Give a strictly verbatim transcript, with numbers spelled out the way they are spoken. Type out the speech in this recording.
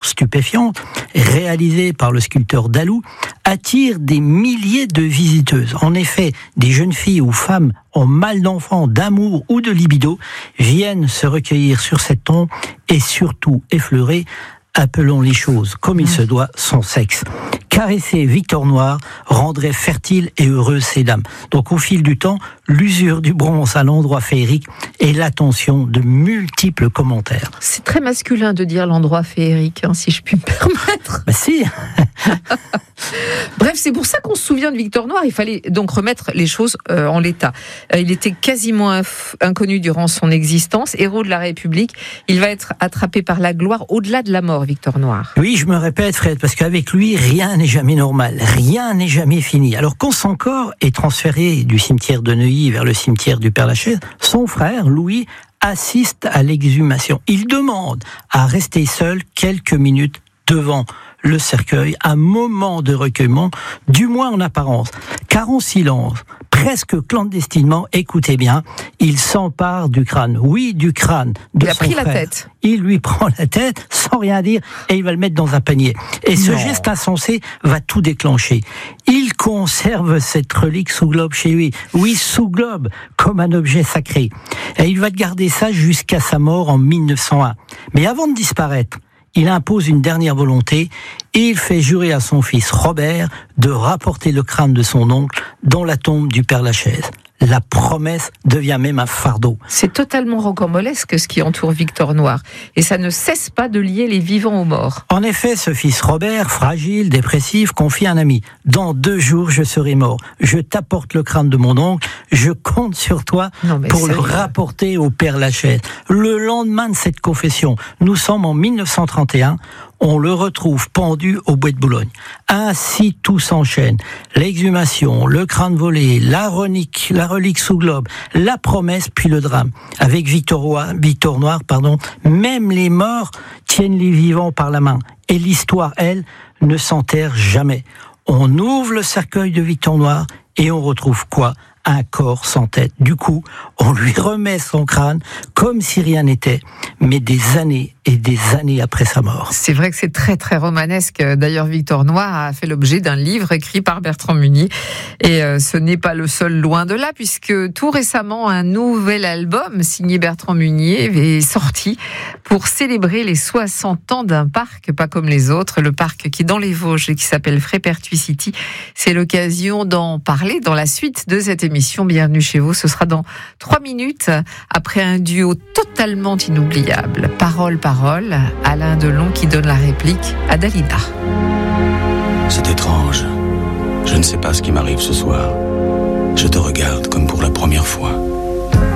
stupéfiantes, réalisées par le sculpteur Dalou, attirent des milliers de visiteuses. En effet, des jeunes filles ou femmes en mal d'enfant, d'amour ou de libido viennent se recueillir sur cette tombe et surtout effleurer, appelons les choses comme il se doit, son sexe. Caresser Victor Noir rendrait fertile et heureuse ces dames. Donc au fil du temps, l'usure du bronze à l'endroit féerique et l'attention de multiples commentaires. C'est très masculin de dire l'endroit féerique, hein, si je puis me permettre. Bah si. Bref, c'est pour ça qu'on se souvient de Victor Noir. Il fallait donc remettre les choses euh, en l'état. Euh, il était quasiment inf- inconnu durant son existence, héros de la République. Il va être attrapé par la gloire au-delà de la mort, Victor Noir. Oui, je me répète, Fred, parce qu'avec lui, rien n'est jamais normal, rien n'est jamais fini. Alors quand son corps est transféré du cimetière de Neuilly vers le cimetière du Père-Lachaise, son frère, Louis, assiste à l'exhumation. Il demande à rester seul quelques minutes devant le cercueil, un moment de recueillement, du moins en apparence, car en silence, presque clandestinement, écoutez bien, il s'empare du crâne, oui, du crâne de il a son pris frère. la tête. Il lui prend la tête sans rien dire et il va le mettre dans un panier. Et ce Non. geste insensé va tout déclencher. Il conserve cette relique sous globe chez lui. Oui, sous globe, comme un objet sacré. Et il va garder ça jusqu'à sa mort en mille neuf cent un. Mais avant de disparaître, il impose une dernière volonté et il fait jurer à son fils Robert de rapporter le crâne de son oncle dans la tombe du Père-Lachaise. La promesse devient même un fardeau. C'est totalement rocambolesque ce qui entoure Victor Noir. Et ça ne cesse pas de lier les vivants aux morts. En effet, ce fils Robert, fragile, dépressif, confie à un ami. Dans deux jours, je serai mort. Je t'apporte le crâne de mon oncle. Je compte sur toi Non, mais pour le sérieux. rapporter au Père-Lachaise. Le lendemain de cette confession, nous sommes en mille neuf cent trente et un. On le retrouve pendu au bois de Boulogne. Ainsi, tout s'enchaîne. L'exhumation, le crâne volé, la relique, la relique sous globe, la promesse, puis le drame. Avec Victor, Roy, Victor Noir, pardon, même les morts tiennent les vivants par la main. Et l'histoire, elle, ne s'enterre jamais. On ouvre le cercueil de Victor Noir et on retrouve quoi ? Un corps sans tête. Du coup, on lui remet son crâne comme si rien n'était, mais des années et des années après sa mort. C'est vrai que c'est très très romanesque. D'ailleurs, Victor Noir a fait l'objet d'un livre écrit par Bertrand Munier. Et euh, ce n'est pas le seul, loin de là, puisque tout récemment, un nouvel album signé Bertrand Munier est sorti pour célébrer les soixante ans d'un parc pas comme les autres, le parc qui est dans les Vosges et qui s'appelle Frépertuis City. C'est l'occasion d'en parler dans la suite de cette émission. Bienvenue chez vous, ce sera dans trois minutes après un duo totalement inoubliable. Parole, parole, Alain Delon qui donne la réplique à Dalida. C'est étrange. Je ne sais pas ce qui m'arrive ce soir. Je te regarde comme pour la première fois.